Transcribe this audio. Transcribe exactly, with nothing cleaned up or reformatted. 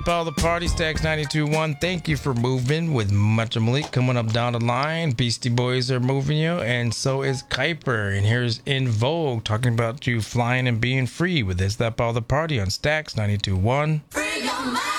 All the party stacks ninety-two point one. Thank you for moving with Much Malik coming up down the line. Beastie Boys are moving you, and so is Kuiper. And here's In Vogue talking about you flying and being free with Is That All the Party on Stacks ninety-two point one.